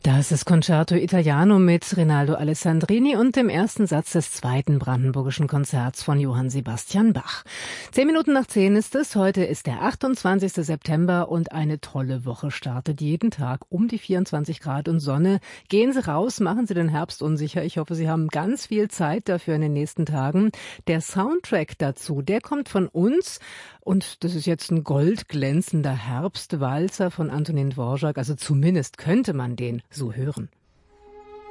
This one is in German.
Das ist Concerto Italiano mit Rinaldo Alessandrini und dem ersten Satz des zweiten brandenburgischen Konzerts von Johann Sebastian Bach. 10 Minuten nach 10 ist es. Heute ist der 28. September und eine tolle Woche startet jeden Tag um die 24 Grad und Sonne. Gehen Sie raus, machen Sie den Herbst unsicher. Ich hoffe, Sie haben ganz viel Zeit dafür in den nächsten Tagen. Der Soundtrack dazu, der kommt von uns und das ist jetzt ein goldglänzender Herbstwalzer von Antonin Dvorak. Also zumindest könnte man den so hören.